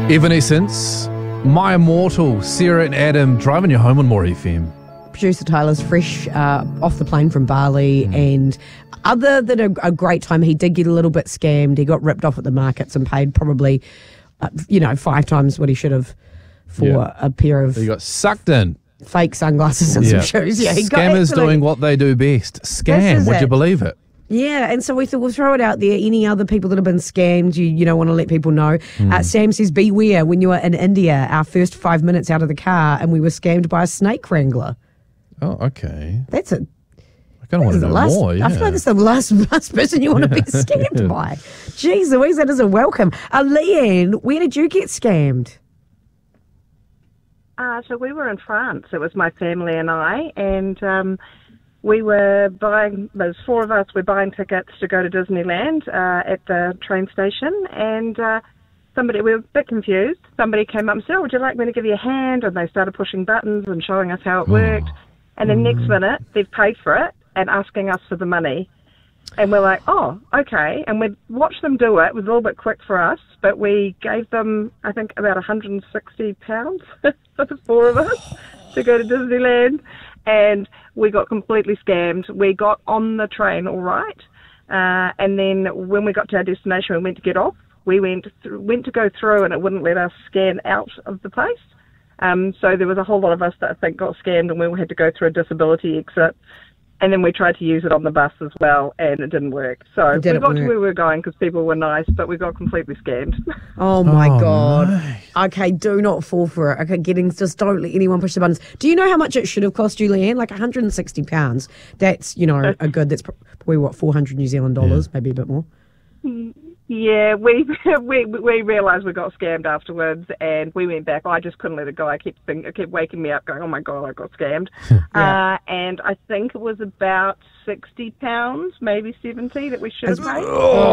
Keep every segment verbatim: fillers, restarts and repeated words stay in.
Evanescence, My Immortal, Sarah and Adam, driving you home on More F M. Producer Tyler's fresh uh, off the plane from Bali, mm. and other than a, a great time, he did get a little bit scammed. He got ripped off at the markets and paid probably, uh, you know, five times what he should have for yeah. a pair of... He got sucked in. Fake sunglasses and yeah. some shoes. Yeah, he Scammers got actually, doing what they do best. Scam, would it. you believe it? Yeah, and so we thought we'll throw it out there. Any other people that have been scammed, you you don't want to let people know. Mm. Uh, Sam says, beware when you were in India, our first five minutes out of the car, and we were scammed by a snake wrangler. Oh, okay. That's a... I kind of want to know last, more, yeah. I feel like that's the last, last person you want to be scammed yeah. by. Jeez Louise, that is a welcome. Uh, Leanne, where did you get scammed? Uh, so we were in France. It was my family and I, and... Um, We were buying, there's four of us, we're buying tickets to go to Disneyland uh, at the train station, and uh, somebody, we were a bit confused. Somebody came up and said, oh, would you like me to give you a hand? And they started pushing buttons and showing us how it worked. And then next minute, they've paid for it and asking us for the money. And we're like, oh, okay. And we watched them do it. It was a little bit quick for us, but we gave them, I think, about one hundred sixty pounds for the four of us to go to Disneyland. And we got completely scammed. We got on the train all right. Uh, and then when we got to our destination, we went to get off. We went th- went to go through, and it wouldn't let us scan out of the place. Um, so there was a whole lot of us that I think got scammed, and we had to go through a disability exit. And then we tried to use it on the bus as well, and it didn't work. So we got work. to where we were going because people were nice, but we got completely scammed. Oh, my oh, God. No. Okay, do not fall for it. Okay, getting just don't let anyone push the buttons. Do you know how much it should have cost you, Leanne? Like one hundred sixty pounds. That's, you know, a good, that's probably, what, four hundred New Zealand dollars, yeah. maybe a bit more. Yeah, we we we realised we got scammed afterwards, and we went back. I just couldn't let it go. I kept think, it kept waking me up, going, "Oh my God, I got scammed!" yeah. uh, and I think it was about sixty pounds, maybe seventy, that we should have paid.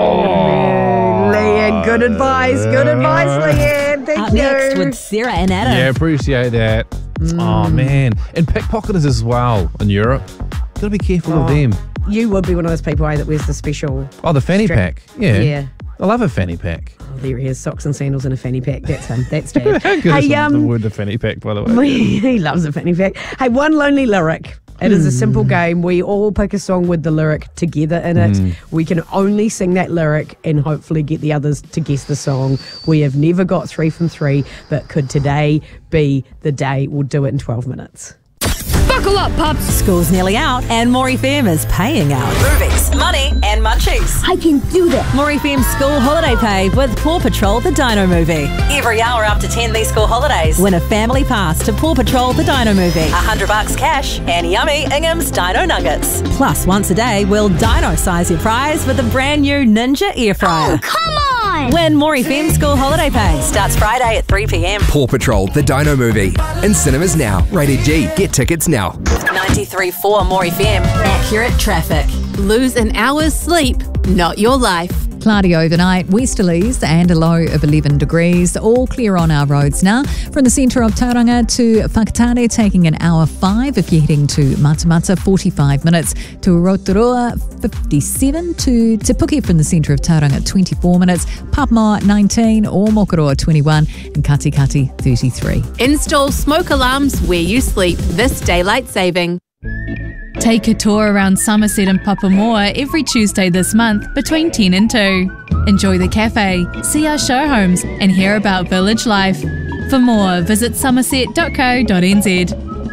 Oh, Leanne, good advice, good advice, Leanne. Thank Up you. next with Sarah and Adam. Yeah, appreciate that. Mm. Oh man, and pickpocketers as well in Europe. Got to be careful oh. of them. You would be one of those people eh, that wears the special... Oh, the fanny strap. pack. Yeah. Yeah. I love a fanny pack. Oh, there he is, socks and sandals and a fanny pack. That's him. That's Dad. How good hey, is um, the word the fanny pack, by the way? He loves a fanny pack. Hey, one lonely lyric. It is a simple game. We all pick a song with the lyric together in it. Mm. We can only sing that lyric and hopefully get the others to guess the song. We have never got three from three, but could today be the day? We'll do it in twelve minutes. Buckle up, pups. School's nearly out and More F M is paying out. Movies, money and munchies. I can do that. More F M School Holiday Pay with Paw Patrol the Dino Movie. Every hour up to ten these school holidays. Win a family pass to Paw Patrol the Dino Movie. A hundred bucks cash and yummy Ingham's Dino Nuggets. Plus, once a day, we'll dino size your prize with a brand new Ninja Air Fryer. Oh, come on! Win More F M School Holiday Pay. Starts Friday at three p.m. Paw Patrol the Dino Movie. In cinemas now. Rated G. Get tickets now. ninety-three point four More F M. Accurate traffic. Lose an hour's sleep, not your life. Cloudy overnight, westerlies and a low of eleven degrees. All clear on our roads now. From the centre of Tauranga to Whakatane, taking an hour five. If you're heading to Matamata, forty-five minutes. To Rotorua, fifty-seven. To Te Puke from the centre of Tauranga, twenty-four minutes. Papamoa, nineteen. Or Mokoroa, twenty-one. And Katikati, thirty-three. Install smoke alarms where you sleep this daylight saving. Take a tour around Somerset and Papamoa every Tuesday this month between ten and two. Enjoy the cafe, see our show homes and hear about village life. For more, visit somerset dot co dot n z.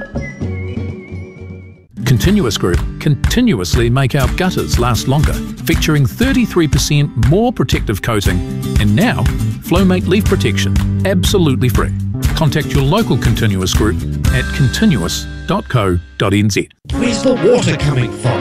Continuous Group continuously make our gutters last longer, featuring thirty-three percent more protective coating, and now Flowmate leaf protection, absolutely free. Contact your local Continuous Group at continuous dot co dot n z. Where's the water coming from?